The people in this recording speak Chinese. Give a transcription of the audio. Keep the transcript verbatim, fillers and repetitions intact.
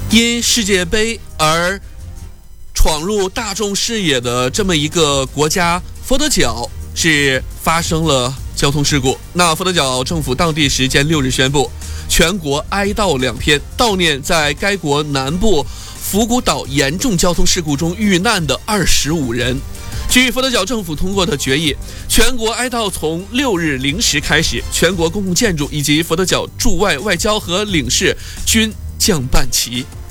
因世界杯而闯入大众视野的这么一个国家佛得角是发生了交通事故。那佛得角政府当地时间六日宣布，全国哀悼两天，悼念在该国南部福古岛严重交通事故中遇难的二十五人。据佛得角政府通过的决议，全国哀悼从六日零时开始，全国公共建筑以及佛得角驻外外交和领事均降半旗。